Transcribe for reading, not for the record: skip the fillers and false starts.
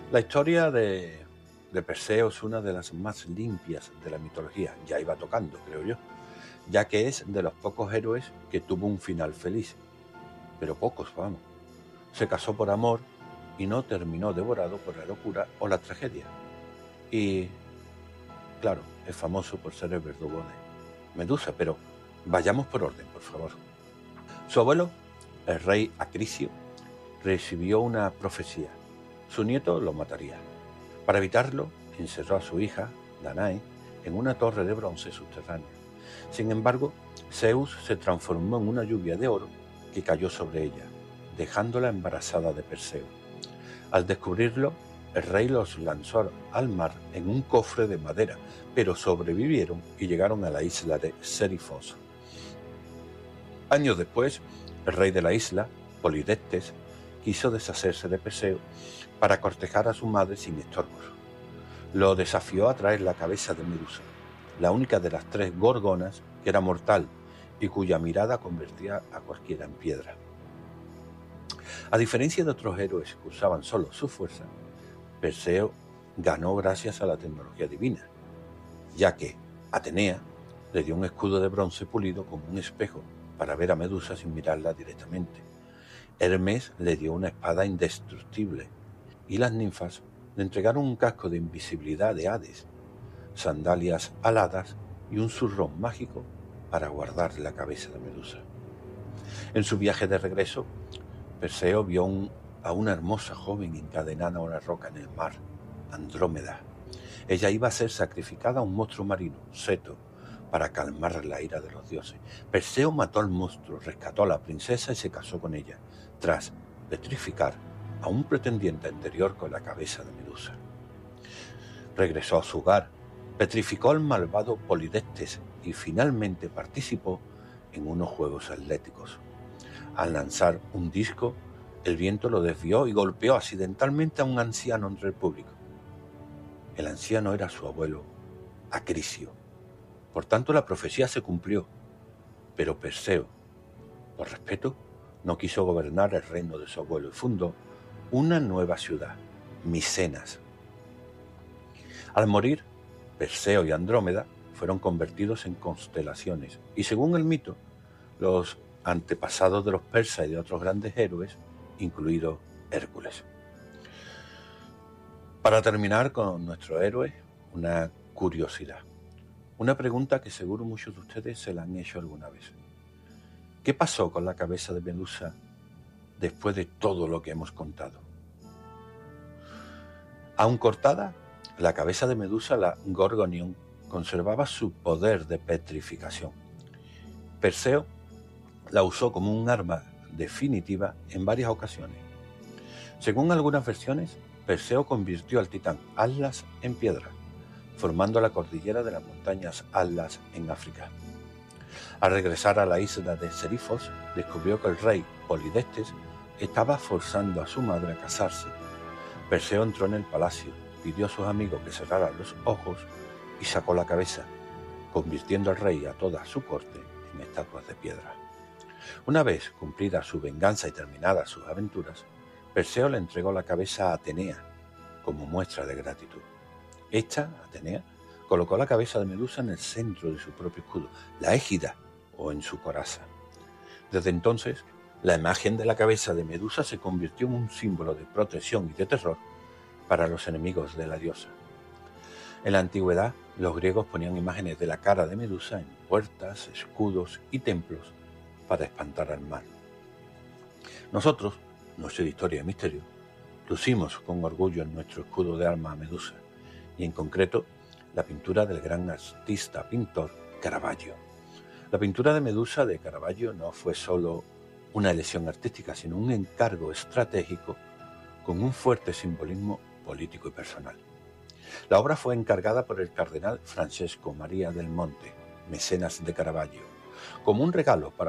La historia de Perseo es una de las más limpias de la mitología, ya iba tocando, creo yo, ya que es de los pocos héroes que tuvo un final feliz, pero pocos, vamos. Se casó por amor y no terminó devorado por la locura o la tragedia. Y, claro, es famoso por ser el verdugo de Medusa, pero vayamos por orden, por favor. Su abuelo, el rey Acricio, recibió una profecía. Su nieto lo mataría. Para evitarlo, encerró a su hija, Danae, en una torre de bronce subterránea. Sin embargo, Zeus se transformó en una lluvia de oro que cayó sobre ella, dejándola embarazada de Perseo. Al descubrirlo, el rey los lanzó al mar en un cofre de madera, pero sobrevivieron y llegaron a la isla de Serifos. Años después, el rey de la isla, Polidectes, quiso deshacerse de Perseo para cortejar a su madre sin estorbos. Lo desafió a traer la cabeza de Medusa, la única de las 3 gorgonas que era mortal y cuya mirada convertía a cualquiera en piedra. A diferencia de otros héroes que usaban solo su fuerza, Perseo ganó gracias a la tecnología divina, ya que Atenea le dio un escudo de bronce pulido como un espejo para ver a Medusa sin mirarla directamente. Hermes le dio una espada indestructible y las ninfas le entregaron un casco de invisibilidad de Hades, sandalias aladas y un zurrón mágico para guardar la cabeza de Medusa. En su viaje de regreso, Perseo vio a una hermosa joven encadenada a una roca en el mar, Andrómeda. Ella iba a ser sacrificada a un monstruo marino, Ceto, para calmar la ira de los dioses. Perseo mató al monstruo, rescató a la princesa y se casó con ella, tras petrificar a un pretendiente anterior con la cabeza de Medusa. Regresó a su hogar, petrificó al malvado Polidectes y finalmente participó en unos juegos atléticos. Al lanzar un disco, el viento lo desvió y golpeó accidentalmente a un anciano entre el público. El anciano era su abuelo, Acricio. Por tanto, la profecía se cumplió, pero Perseo, por respeto, no quiso gobernar el reino de su abuelo y fundó una nueva ciudad, Micenas. Al morir, Perseo y Andrómeda fueron convertidos en constelaciones y, según el mito, los antepasados de los persas y de otros grandes héroes, incluido Hércules. Para terminar con nuestro héroe, una curiosidad. Una pregunta que seguro muchos de ustedes se la han hecho alguna vez. ¿Qué pasó con la cabeza de Medusa después de todo lo que hemos contado? Aún cortada, la cabeza de Medusa, la Gorgonión, conservaba su poder de petrificación. Perseo la usó como un arma definitiva en varias ocasiones. Según algunas versiones, Perseo convirtió al titán Atlas en piedra, formando la cordillera de las montañas Atlas en África. Al regresar a la isla de Serifos, descubrió que el rey Polidectes estaba forzando a su madre a casarse. Perseo entró en el palacio, pidió a sus amigos que cerraran los ojos y sacó la cabeza, convirtiendo al rey y a toda su corte en estatuas de piedra. Una vez cumplida su venganza y terminadas sus aventuras, Perseo le entregó la cabeza a Atenea como muestra de gratitud. Esta, Atenea, colocó la cabeza de Medusa en el centro de su propio escudo, la égida o en su coraza. Desde entonces, la imagen de la cabeza de Medusa se convirtió en un símbolo de protección y de terror para los enemigos de la diosa. En la antigüedad, los griegos ponían imágenes de la cara de Medusa en puertas, escudos y templos para espantar al mal. Nosotros, Noche de Historia y Misterio, lucimos con orgullo en nuestro escudo de armas a Medusa, y en concreto la pintura del gran artista pintor Caravaggio. La pintura de Medusa de Caravaggio no fue solo una elección artística, sino un encargo estratégico con un fuerte simbolismo político y personal. La obra fue encargada por el cardenal Francesco Maria del Monte, mecenas de Caravaggio, como un regalo para